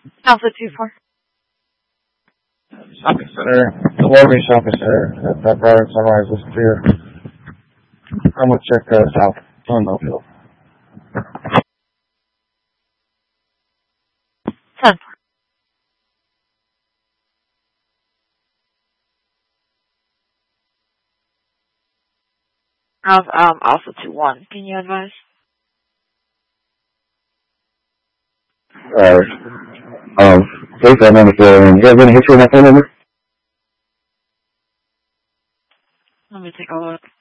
Alpha 2-4. Shopping center, the Walgreens shopping center, that bar in Sunrise was clear. I'm gonna check south on Millfield. 10-4. Alpha 2-1. Can you advise? Please, I remember, do you have any history on that phone number? Let me take a look.